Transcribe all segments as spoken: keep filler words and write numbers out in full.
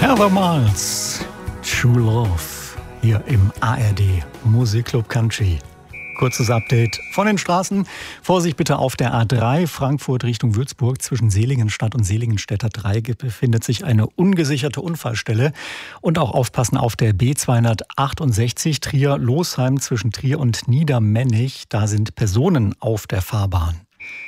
Heather Miles, True Love, hier im A R D Musikclub Country. Kurzes Update von den Straßen. Vorsicht bitte auf der A drei Frankfurt Richtung Würzburg. Zwischen Seligenstadt und Seligenstädter Dreieck befindet sich eine ungesicherte Unfallstelle. Und auch aufpassen auf der B zweihundertachtundsechzig Trier-Losheim zwischen Trier und Niedermännich. Da sind Personen auf der Fahrbahn.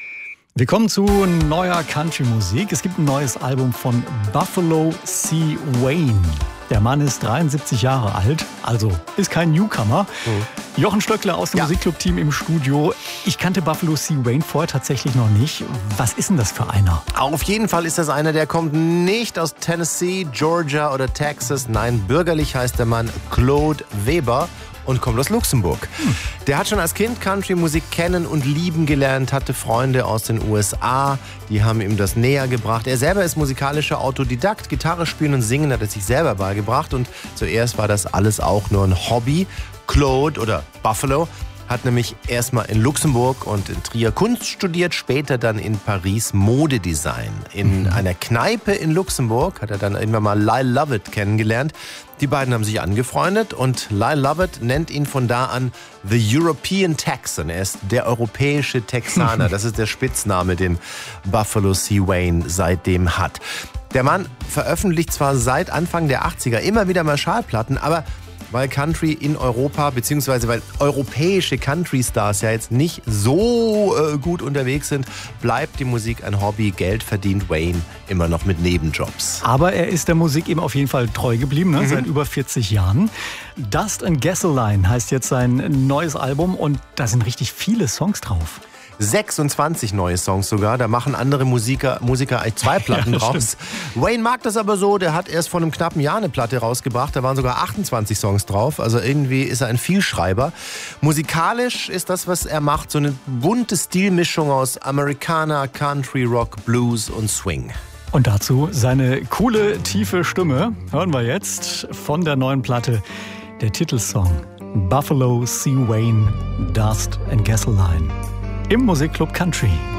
Wir kommen zu neuer Country-Musik. Es gibt ein neues Album von Buffalo C. Wayne. Der Mann ist dreiundsiebzig Jahre alt, also ist kein Newcomer. Mhm. Jochen Stöckler aus dem ja. Musikclub-Team im Studio. Ich kannte Buffalo C. Wayne vorher tatsächlich noch nicht. Was ist denn das für einer? Auf jeden Fall ist das einer, der kommt nicht aus Tennessee, Georgia oder Texas. Nein, bürgerlich heißt der Mann Claude Weber und kommt aus Luxemburg. Hm. Der hat schon als Kind Country-Musik kennen und lieben gelernt, hatte Freunde aus den U S A, die haben ihm das näher gebracht. Er selber ist musikalischer Autodidakt, Gitarre spielen und singen hat er sich selber beigebracht und zuerst war das alles auch nur ein Hobby. Claude oder Buffalo hat nämlich erstmal in Luxemburg und in Trier Kunst studiert, später dann in Paris Modedesign. In mhm. einer Kneipe in Luxemburg hat er dann irgendwann mal Lyle Lovett kennengelernt. Die beiden haben sich angefreundet und Lyle Lovett nennt ihn von da an The European Texan. Er ist der europäische Texaner. Das ist der Spitzname, den Buffalo C. Wayne seitdem hat. Der Mann veröffentlicht zwar seit Anfang der achtziger immer wieder mal Schallplatten, aber weil Country in Europa, beziehungsweise weil europäische Country-Stars ja jetzt nicht so äh, gut unterwegs sind, bleibt die Musik ein Hobby. Geld verdient Wayne immer noch mit Nebenjobs. Aber er ist der Musik eben auf jeden Fall treu geblieben, ne? mhm. seit über vierzig Jahren. Dust and Gasoline heißt jetzt sein neues Album und da sind richtig viele Songs drauf. sechsundzwanzig neue Songs sogar, da machen andere Musiker, Musiker zwei Platten ja, draus. Stimmt. Wayne mag das aber so, der hat erst vor einem knappen Jahr eine Platte rausgebracht, da waren sogar achtundzwanzig Songs drauf, also irgendwie ist er ein Vielschreiber. Musikalisch ist das, was er macht, so eine bunte Stilmischung aus Americana, Country, Rock, Blues und Swing. Und dazu seine coole, tiefe Stimme, hören wir jetzt von der neuen Platte, der Titelsong Buffalo C. Wayne, Dust and Gasoline. Im Musikclub Country.